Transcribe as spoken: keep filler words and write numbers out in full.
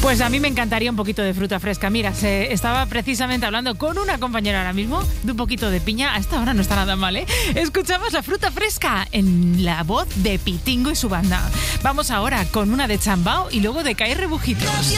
Pues a mí me encantaría un poquito de fruta fresca. Mira, se estaba precisamente hablando con una compañera ahora mismo de un poquito de piña. A esta hora no está nada mal, ¿eh? Escuchamos la fruta fresca en la voz de Pitingo y su banda. Vamos ahora con una de Chambao y luego de Caer Rebujitos.